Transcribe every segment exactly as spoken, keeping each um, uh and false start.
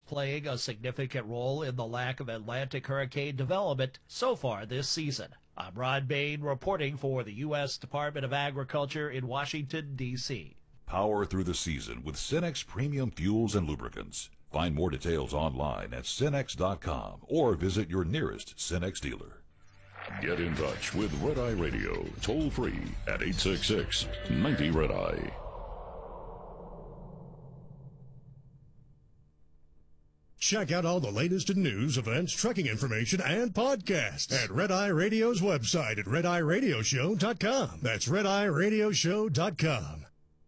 playing a significant role in the lack of Atlantic hurricane development so far this season. I'm Ron Bain reporting for the U S Department of Agriculture in Washington, D C Power through the season with Cenex Premium Fuels and Lubricants. Find more details online at Cenex dot com or visit your nearest Cenex dealer. Get in touch with Red Eye Radio, toll free at eight six six, ninety, Red Eye. Check out all the latest in news, events, trucking information, and podcasts at Red Eye Radio's website at red eye radio show dot com. That's red eye radio show dot com.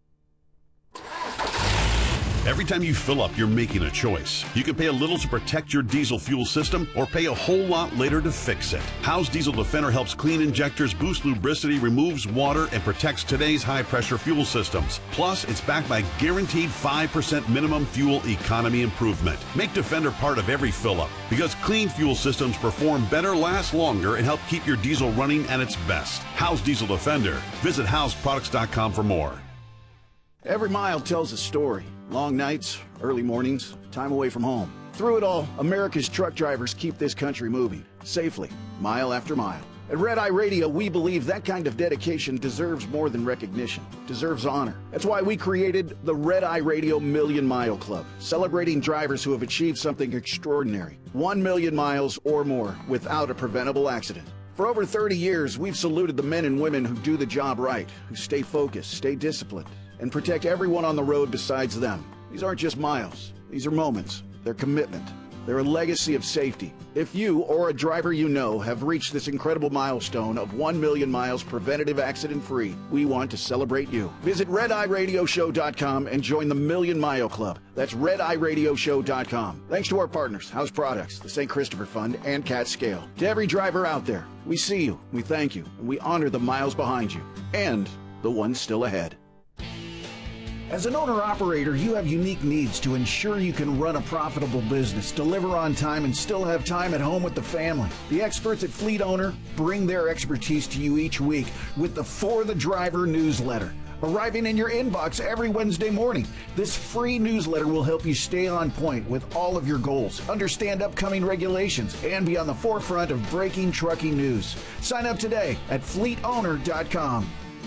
Every time you fill up, you're making a choice. You can pay a little to protect your diesel fuel system or pay a whole lot later to fix it. How's Diesel Defender helps clean injectors, boost lubricity, removes water, and protects today's high-pressure fuel systems. Plus, it's backed by guaranteed five percent minimum fuel economy improvement. Make Defender part of every fill-up because clean fuel systems perform better, last longer, and help keep your diesel running at its best. How's Diesel Defender? Visit howes products dot com for more. Every mile tells a story. Long nights, early mornings, time away from home. Through it all, America's truck drivers keep this country moving, safely, mile after mile. At Red Eye Radio, we believe that kind of dedication deserves more than recognition, deserves honor. That's why we created the Red Eye Radio Million Mile Club, celebrating drivers who have achieved something extraordinary. One million miles or more without a preventable accident. For over thirty years, we've saluted the men and women who do the job right, who stay focused, stay disciplined, and protect everyone on the road besides them. These aren't just miles. These are moments. They're commitment. They're a legacy of safety. If you or a driver you know have reached this incredible milestone of one million miles preventative accident-free, we want to celebrate you. Visit red eye radio show dot com and join the Million Mile Club. That's red eye radio show dot com. Thanks to our partners, House Products, the Saint Christopher Fund, and Cat Scale. To every driver out there, we see you, we thank you, and we honor the miles behind you, and the ones still ahead. As an owner-operator, you have unique needs to ensure you can run a profitable business, deliver on time, and still have time at home with the family. The experts at Fleet Owner bring their expertise to you each week with the For the Driver newsletter, arriving in your inbox every Wednesday morning. This free newsletter will help you stay on point with all of your goals, understand upcoming regulations, and be on the forefront of breaking trucking news. Sign up today at fleet owner dot com.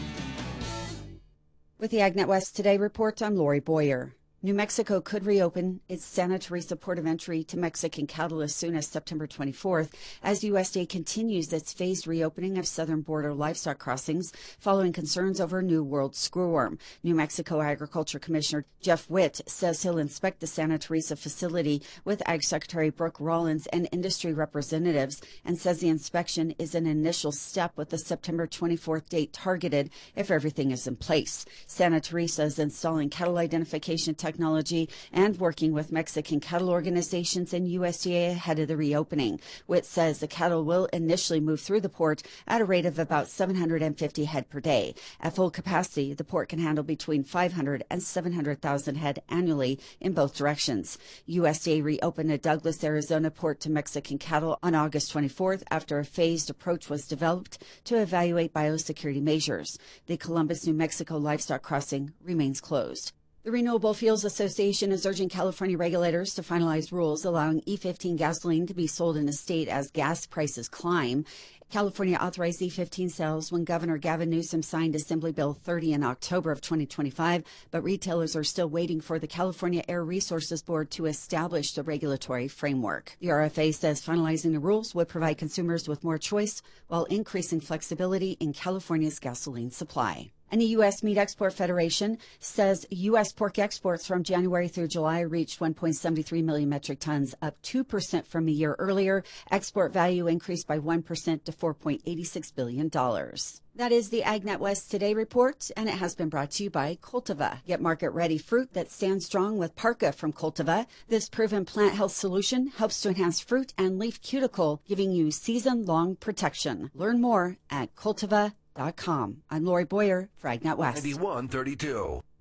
With the AgNet West Today report, I'm Lori Boyer. New Mexico could reopen its Santa Teresa port of entry to Mexican cattle as soon as September twenty-fourth, as U S D A continues its phased reopening of southern border livestock crossings following concerns over New World screwworm. New Mexico Agriculture Commissioner Jeff Witt says he'll inspect the Santa Teresa facility with Ag Secretary Brooke Rollins and industry representatives, and says the inspection is an initial step with the September twenty-fourth date targeted if everything is in place. Santa Teresa is installing cattle identification technology Technology and working with Mexican cattle organizations and U S D A ahead of the reopening. Witt says the cattle will initially move through the port at a rate of about seven hundred fifty head per day. At full capacity, the port can handle between five hundred and seven hundred thousand head annually in both directions. U S D A reopened a Douglas, Arizona port to Mexican cattle on August twenty-fourth after a phased approach was developed to evaluate biosecurity measures. The Columbus, New Mexico livestock crossing remains closed. The Renewable Fuels Association is urging California regulators to finalize rules allowing E fifteen gasoline to be sold in the state as gas prices climb. California authorized E fifteen sales when Governor Gavin Newsom signed Assembly Bill thirty in October of twenty twenty-five, but retailers are still waiting for the California Air Resources Board to establish the regulatory framework. The R F A says finalizing the rules would provide consumers with more choice while increasing flexibility in California's gasoline supply. And the U S Meat Export Federation says U S pork exports from January through July reached one point seven three million metric tons, up two percent from a year earlier. Export value increased by one percent to four point eight six billion dollars. That is the AgNet West Today report, and it has been brought to you by Cultiva. Get market-ready fruit that stands strong with Parka from Cultiva. This proven plant health solution helps to enhance fruit and leaf cuticle, giving you season-long protection. Learn more at cultiva dot com. I'm Lori Boyer for AgNet West. ninety-one thirty-two.